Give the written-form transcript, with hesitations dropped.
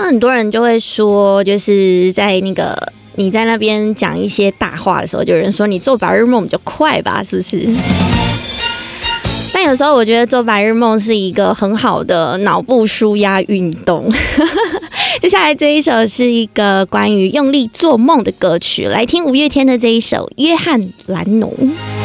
很多人就会说，就是在那个你在那边讲一些大话的时候，就有人说你做白日梦比较快吧，是不是？但有时候我觉得做白日梦是一个很好的脑部舒压运动。接下来这一首是一个关于用力做梦的歌曲，来听五月天的这一首《约翰·兰农》。